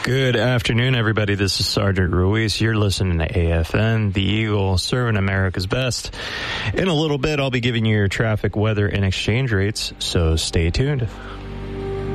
Good afternoon, everybody. This is Sergeant Ruiz. You're listening to AFN, the Eagle, serving America's best. In a little bit, I'll be giving you your traffic, weather, and exchange rates, so stay tuned.